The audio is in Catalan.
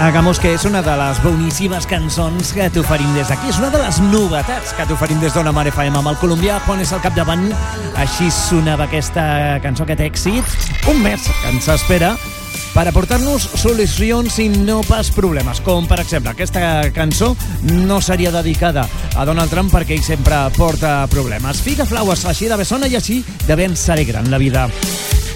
Hagamos, que és una de les boníssimes cançons que t'oferim des d'aquí. És una de les novetats que t'oferim des d'Ona Mar FM amb el colombià Pones al capdavant. Així sonava aquesta cançó, aquest èxit. Un mes que ens espera per aportar-nos solucions i no pas problemes. Com, per exemple, aquesta cançó no seria dedicada a Donald Trump perquè ell sempre porta problemes. Figa Flowers, així de bé sona i així de ben seré gran la vida.